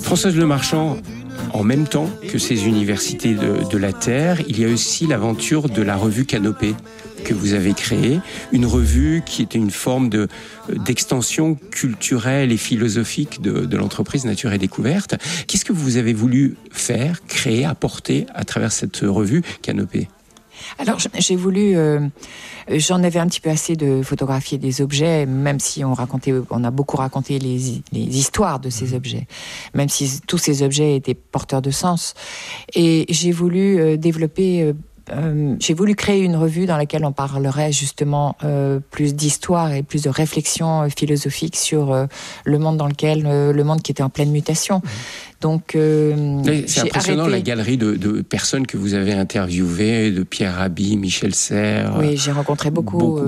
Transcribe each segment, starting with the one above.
Françoise Lemarchand, en même temps que ces universités de la Terre, il y a aussi l'aventure de la revue Canopée que vous avez créée, une revue qui était une forme d'extension culturelle et philosophique de l'entreprise Nature et Découverte. Qu'est-ce que vous avez voulu faire, créer, apporter à travers cette revue Canopée ? Alors, j'ai voulu... j'en avais un petit peu assez de photographier des objets, même si on a beaucoup raconté les histoires de ces objets, même si tous ces objets étaient porteurs de sens. Et j'ai voulu développer... j'ai voulu créer une revue dans laquelle on parlerait justement plus d'histoire et plus de réflexion philosophique sur le monde le monde qui était en pleine mutation. Donc, c'est impressionnant la galerie de personnes que vous avez interviewées, de Pierre Rabhi, Michel Serres. Oui, j'ai rencontré beaucoup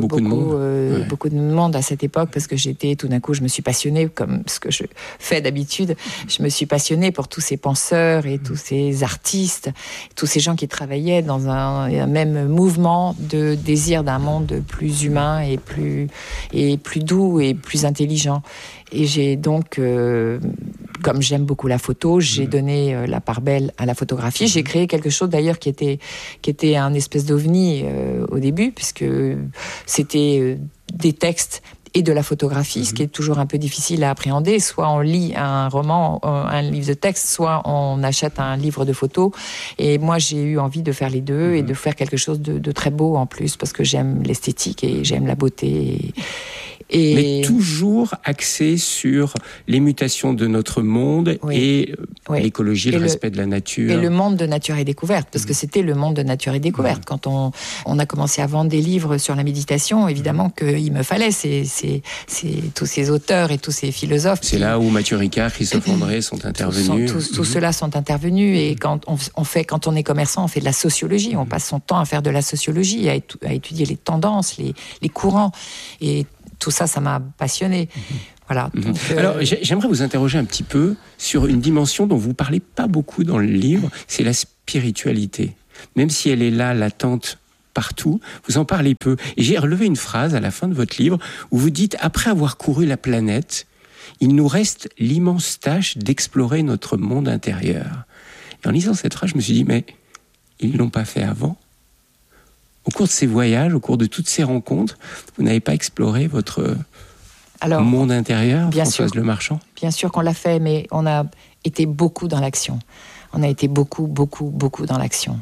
de monde à cette époque parce que tout d'un coup, je me suis passionnée, comme ce que je fais d'habitude, je me suis passionnée pour tous ces penseurs et tous ces artistes, tous ces gens qui travaillaient dans un même mouvement de désir d'un monde plus humain et plus doux et plus intelligent. Et j'ai donc, comme j'aime beaucoup la photo, j'ai donné la part belle à la photographie. J'ai créé quelque chose d'ailleurs qui était un espèce d'ovni au début, puisque c'était des textes et de la photographie, ce qui est toujours un peu difficile à appréhender. Soit on lit un roman, un livre de texte, soit on achète un livre de photos. Et moi, j'ai eu envie de faire les deux et de faire quelque chose de très beau en plus, parce que j'aime l'esthétique et j'aime la beauté. Mais toujours axé sur les mutations de notre monde et l'écologie, le respect de la nature. Et le monde de Nature et Découverte, parce que c'était le monde de Nature et Découverte. Quand on a commencé à vendre des livres sur la méditation, évidemment qu'il me fallait tous ces auteurs et tous ces philosophes. C'est là où Mathieu Ricard, Christophe André sont intervenus. Tous ceux-là sont intervenus. Et quand on est commerçant, on fait de la sociologie. On passe son temps à faire de la sociologie, à étudier les tendances, les courants. Et tout ça, ça m'a passionné. Voilà. Donc, alors, j'aimerais vous interroger un petit peu sur une dimension dont vous parlez pas beaucoup dans le livre, c'est la spiritualité. Même si elle est là, latente partout, vous en parlez peu. Et j'ai relevé une phrase à la fin de votre livre où vous dites « Après avoir couru la planète, il nous reste l'immense tâche d'explorer notre monde intérieur. » Et en lisant cette phrase, je me suis dit « Mais ils l'ont pas fait avant ?» Au cours de ces voyages, au cours de toutes ces rencontres, vous n'avez pas exploré votre monde intérieur, Françoise Lemarchand ? Bien sûr qu'on l'a fait, mais on a été beaucoup dans l'action. On a été beaucoup dans l'action.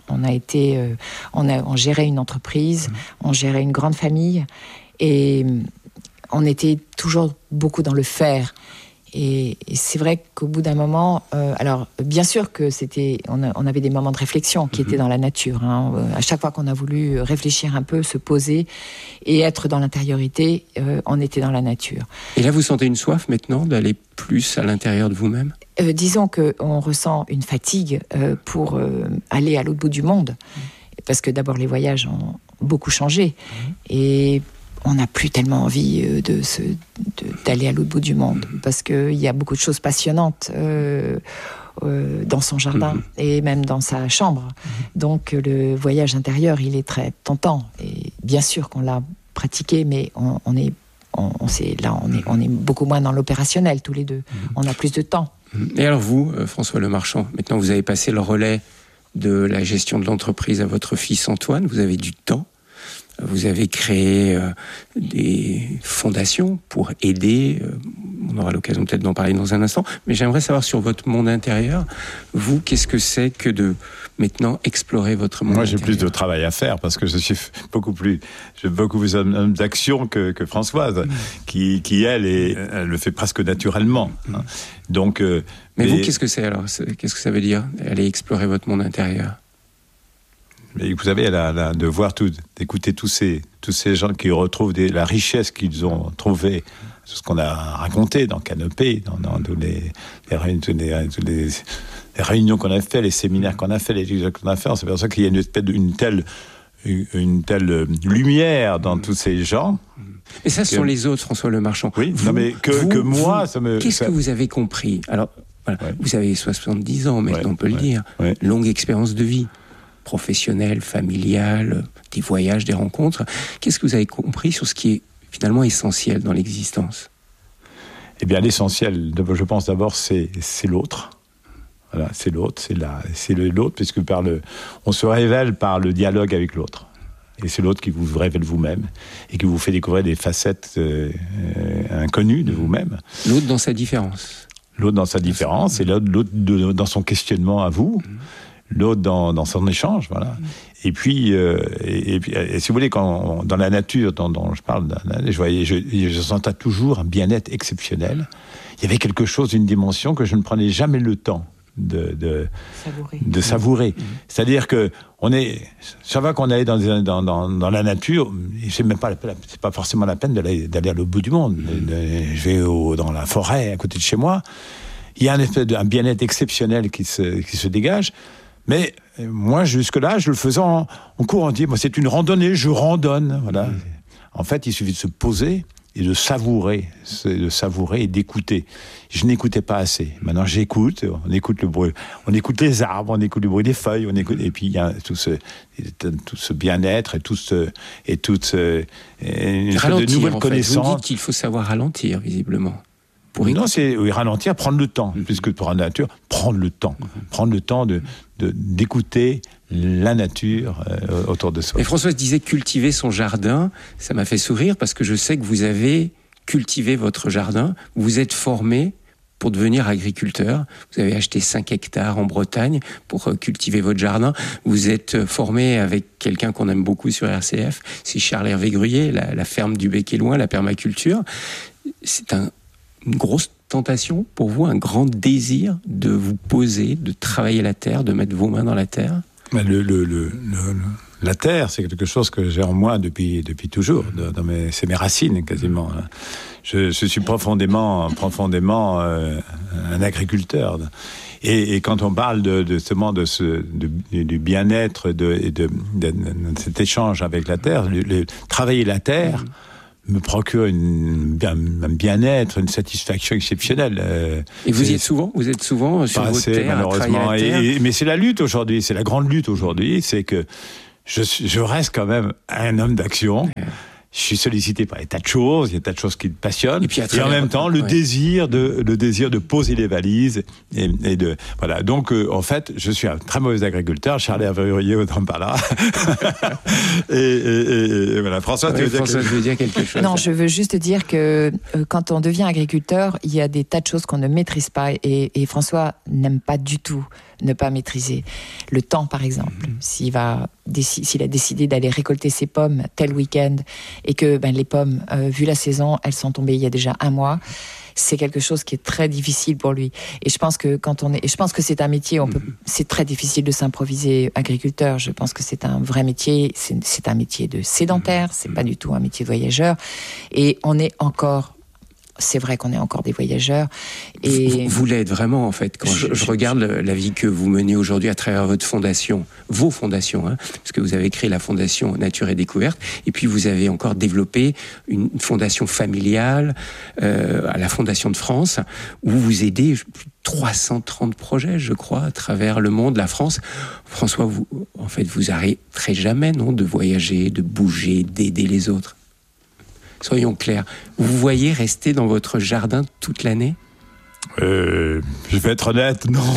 On gérait une entreprise, on gérait une grande famille, et on était toujours beaucoup dans le faire. Et c'est vrai qu'au bout d'un moment, alors bien sûr que on avait des moments de réflexion qui étaient dans la nature. À chaque fois qu'on a voulu réfléchir un peu, se poser et être dans l'intériorité, on était dans la nature. Et là, vous sentez une soif maintenant d'aller plus à l'intérieur de vous-même ? Disons qu'on ressent une fatigue pour aller à l'autre bout du monde, parce que d'abord les voyages ont beaucoup changé et on n'a plus tellement envie d'aller à l'autre bout du monde, parce qu'il y a beaucoup de choses passionnantes dans son jardin et même dans sa chambre. Donc le voyage intérieur, il est très tentant. Et bien sûr qu'on l'a pratiqué, mais on est beaucoup moins dans l'opérationnel tous les deux. On a plus de temps. Et alors vous, François Lemarchand, maintenant vous avez passé le relais de la gestion de l'entreprise à votre fils Antoine, vous avez du temps. Vous avez créé des fondations pour aider, on aura l'occasion peut-être d'en parler dans un instant, mais j'aimerais savoir sur votre monde intérieur, vous, qu'est-ce que c'est que de maintenant explorer votre monde intérieur ? Moi, j'ai plus de travail à faire parce que j'ai beaucoup plus homme d'action que Françoise, qui elle le fait presque naturellement. Donc, mais vous, qu'est-ce que c'est alors ? Qu'est-ce que ça veut dire, aller explorer votre monde intérieur ? Mais vous savez, de voir d'écouter tous ces gens qui retrouvent la richesse qu'ils ont trouvée, tout ce qu'on a raconté dans Canopée, dans tous les réunions qu'on a fait, les séminaires qu'on a fait, les études qu'on a fait, on s'aperçoit qu'il y a une telle lumière dans tous ces gens. Et ça, ce sont les autres, François Lemarchand. Oui, que moi, ça me... Qu'est-ce que vous avez compris ? Alors, voilà, vous avez 70 ans, maintenant on peut le dire. Ouais. Longue expérience de vie. Professionnel, familial, des voyages, des rencontres. Qu'est-ce que vous avez compris sur ce qui est finalement essentiel dans l'existence ? Eh bien, l'essentiel, je pense d'abord, c'est l'autre. Voilà, c'est l'autre, c'est l'autre, puisque on se révèle par le dialogue avec l'autre. Et c'est l'autre qui vous révèle vous-même et qui vous fait découvrir des facettes inconnues de vous-même. L'autre dans sa différence. L'autre dans sa différence, et l'autre dans son questionnement à vous, l'autre dans son échange, voilà. Et puis, si vous voulez, dans la nature dont je parle, je sentais toujours un bien-être exceptionnel. Il y avait quelque chose, une dimension que je ne prenais jamais le temps de savourer. C'est-à-dire que ça va qu'on aille dans la nature, c'est pas forcément la peine d'aller à l'autre bout du monde. Je vais dans la forêt à côté de chez moi. Il y a un bien-être exceptionnel qui se dégage. Mais moi, jusque-là, je le faisais en courant. Moi, c'est une randonnée, je randonne. Voilà. En fait, il suffit de se poser et de savourer et d'écouter. Je n'écoutais pas assez. Maintenant, j'écoute. On écoute le bruit. On écoute les arbres, on écoute le bruit des feuilles. Et puis, il y a tout ce bien-être et toute une de nouvelles connaissances. Vous dites qu'il faut savoir ralentir, visiblement. Non, c'est ralentir, prendre le temps, puisque pour la nature, prendre le temps d'écouter la nature autour de soi. Et Françoise disait cultiver son jardin, ça m'a fait sourire parce que je sais que vous avez cultivé votre jardin, vous êtes formé pour devenir agriculteur, vous avez acheté 5 hectares en Bretagne pour cultiver votre jardin, vous êtes formé avec quelqu'un qu'on aime beaucoup sur RCF, c'est Charles-Hervé Gruyé, la ferme du Bec et Loin, la permaculture. C'est une grosse tentation pour vous, un grand désir de vous poser, de travailler la terre, de mettre vos mains dans la terre? La terre, c'est quelque chose que j'ai en moi depuis toujours. C'est mes racines quasiment. Je suis profondément un agriculteur. Et quand on parle du bien-être et de cet échange avec la terre, travailler la terre me procure un bien-être, une satisfaction exceptionnelle. Et vous y êtes souvent? Vous êtes souvent sur votre terre, malheureusement. Mais c'est la lutte aujourd'hui, c'est la grande lutte aujourd'hui, c'est que je reste quand même un homme d'action. Je suis sollicité par des tas de choses, il y a des tas de choses qui me passionnent. Et en même temps, le désir de poser les valises voilà. Donc, en fait, je suis un très mauvais agriculteur. Charles-Hervé Gruyé, autant par là. et voilà. François, tu veux dire quelque chose? Non, je veux juste dire que quand on devient agriculteur, il y a des tas de choses qu'on ne maîtrise pas. Et François n'aime pas du tout ne pas maîtriser. Le temps, par exemple. S'il a décidé d'aller récolter ses pommes tel week-end et que les pommes, vu la saison, elles sont tombées il y a déjà 1 mois, c'est quelque chose qui est très difficile pour lui. Et je pense que c'est un métier, c'est très difficile de s'improviser agriculteur. Je pense que c'est un vrai métier, c'est un métier de sédentaire, c'est pas du tout un métier de voyageur. Et c'est vrai qu'on est encore des voyageurs. Et vous l'êtes vraiment, en fait. Quand je regarde la vie que vous menez aujourd'hui à travers votre fondation, vos fondations, parce que vous avez créé la fondation Nature et Découverte, et puis vous avez encore développé une fondation familiale à la Fondation de France, où vous aidez plus de 330 projets, je crois, à travers le monde, la France. François, vous arrêterez jamais, non, de voyager, de bouger, d'aider les autres? Soyons clairs, vous voyez rester dans votre jardin toute l'année? Je vais être honnête, non.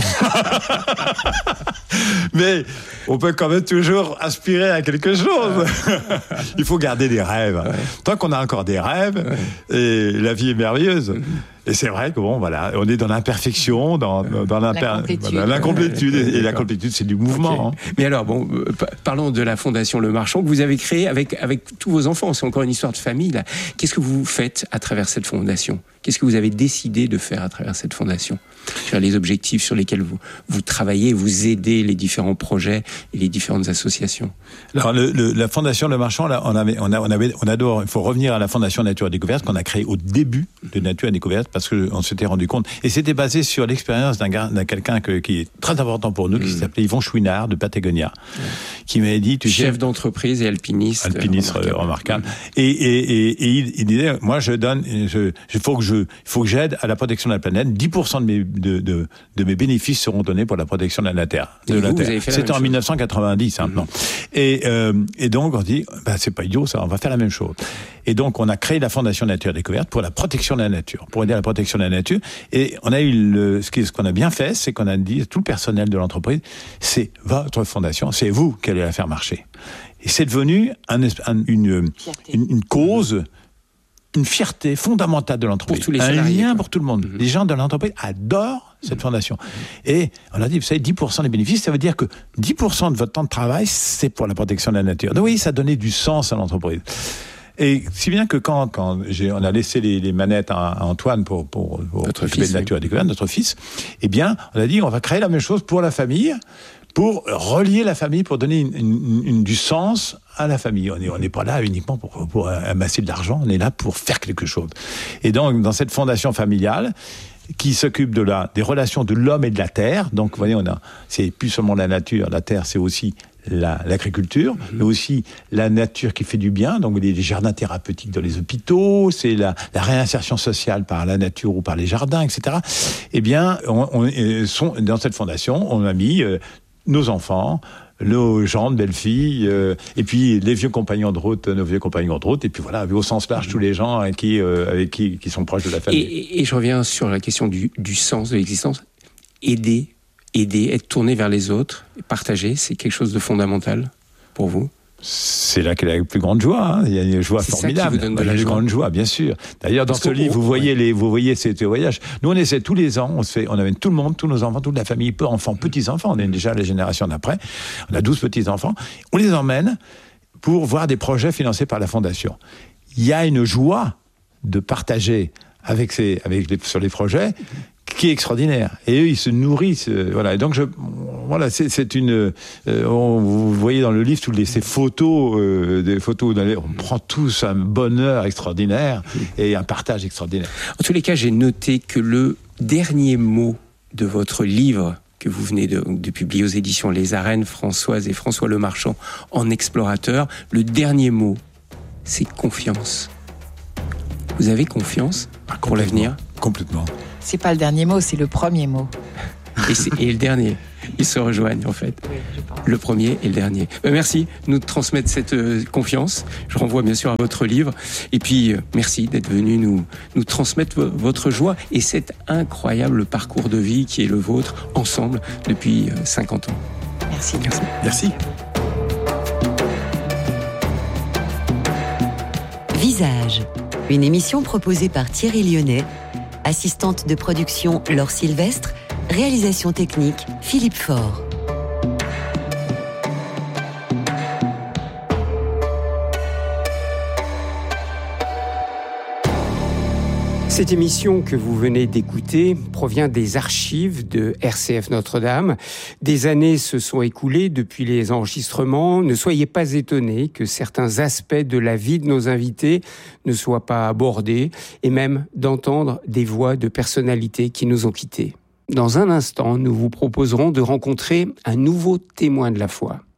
Mais on peut quand même toujours aspirer à quelque chose. Il faut garder des rêves. Ouais. Tant qu'on a encore des rêves, et la vie est merveilleuse. Et c'est vrai que on est dans l'imperfection, dans l'incomplétude. Et la complétude, c'est du mouvement. Okay. Mais alors, parlons de la Fondation Le Marchand que vous avez créée avec tous vos enfants. C'est encore une histoire de famille, là. Qu'est-ce que vous faites à travers cette fondation? Qu'est-ce que vous avez décidé de faire à travers cette fondation? Sur les objectifs sur lesquels vous travaillez, vous aidez les différents projets et les différentes associations. Alors, la Fondation Le Marchand, là, on adore. Il faut revenir à la Fondation Nature et Découverte qu'on a créée au début de Nature et Découverte parce qu'on s'était rendu compte. Et c'était basé sur l'expérience d'un quelqu'un qui est très important pour nous, qui s'appelait Yvon Chouinard de Patagonia, qui m'avait dit... Chef d'entreprise et alpiniste. Alpiniste remarquable. Et il disait, moi, il faut que il faut que j'aide à la protection de la planète. 10% de mes bénéfices seront donnés pour la protection de la Terre. C'était en 1990, maintenant. Et donc, on dit, c'est pas idiot, ça, on va faire la même chose. Et donc, on a créé la Fondation Nature Découverte pour la protection de la nature, pour aider à la protection de la nature. Et on a eu ce qu'on a bien fait, c'est qu'on a dit, tout le personnel de l'entreprise, c'est votre fondation, c'est vous qui allez la faire marcher. Et c'est devenu une cause, une fierté fondamentale de l'entreprise. Pour tous les salariés. Un lien pour tout le monde. Les gens de l'entreprise adorent cette fondation. Et on a dit, vous savez, 10% des bénéfices, ça veut dire que 10% de votre temps de travail, c'est pour la protection de la nature. Donc oui, ça donnait du sens à l'entreprise. Et si bien que quand on a laissé les manettes à Antoine pour s'occuper de Nature Découverte, notre fils, eh bien, on a dit, on va créer la même chose pour la famille, pour relier la famille, pour donner du sens à la famille. On n'est pas là uniquement pour amasser de l'argent, on est là pour faire quelque chose. Et donc, dans cette fondation familiale, qui s'occupe des relations de l'homme et de la terre, donc vous voyez, c'est plus seulement la nature, la terre, c'est aussi l'agriculture, mais aussi la nature qui fait du bien, donc les jardins thérapeutiques dans les hôpitaux, c'est la réinsertion sociale par la nature ou par les jardins, etc. Eh bien, dans cette fondation, on a mis nos enfants, nos gendres, belles-filles, et puis les vieux compagnons de route, nos vieux compagnons de route, et puis voilà, au sens large, tous les gens avec qui sont proches de la famille. Et je reviens sur la question du sens de l'existence. Aider, être tourné vers les autres, partager, c'est quelque chose de fondamental pour vous? C'est là qu'est la plus grande joie. Hein. Il y a une joie formidable. Ça qui vous donne de la grande joie, bien sûr. D'ailleurs, dans ce livre, vous voyez ces voyages. Nous, on essaie tous les ans. On amène tout le monde, tous nos enfants, toute la famille, enfants, petits-enfants. On est déjà la génération d'après. On a 12 petits-enfants. On les emmène pour voir des projets financés par la Fondation. Il y a une joie de partager sur les projets qui est extraordinaire. Et eux, ils se nourrissent. Voilà. Et donc, c'est une. Vous voyez dans le livre toutes ces photos, des photos. On prend tous un bonheur extraordinaire et un partage extraordinaire. En tous les cas, j'ai noté que le dernier mot de votre livre que vous venez de publier aux éditions Les Arènes, Françoise et François Lemarchand en explorateur, le dernier mot, c'est confiance. Vous avez confiance pour l'avenir? Complètement. C'est pas le dernier mot, c'est le premier mot. Et le dernier. Ils se rejoignent, en fait. Oui, je pense. Le premier et le dernier. Merci de nous transmettre cette confiance. Je renvoie bien sûr à votre livre. Et puis, merci d'être venu nous transmettre votre joie et cet incroyable parcours de vie qui est le vôtre, ensemble, depuis 50 ans. Merci. Merci. Visage, une émission proposée par Thierry Lyonnais, assistante de production Laure Sylvestre, réalisation technique Philippe Faure. Cette émission que vous venez d'écouter provient des archives de RCF Notre-Dame. Des années se sont écoulées depuis les enregistrements. Ne soyez pas étonnés que certains aspects de la vie de nos invités ne soient pas abordés et même d'entendre des voix de personnalités qui nous ont quittés. Dans un instant, nous vous proposerons de rencontrer un nouveau témoin de la foi.